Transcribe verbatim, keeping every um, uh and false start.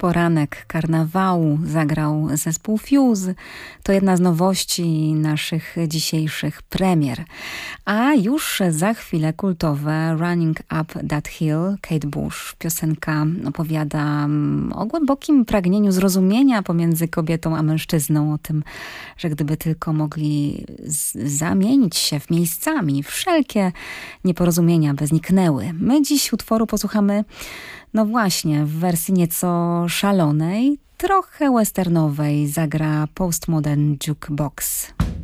poranek karnawału zagrał zespół Fuse. To jedna z nowości naszych dzisiejszych premier. A już za chwilę kultowe Running Up That Hill, Kate Bush. Piosenka opowiada o głębokim pragnieniu zrozumienia pomiędzy kobietą a mężczyzną, o tym, że gdyby tylko mogli zamienić się w miejscami, wszelkie nieporozumienia by zniknęły. My dziś utworu posłuchamy, no właśnie, w wersji nieco szalonej, trochę westernowej, zagra Postmodern Jukebox.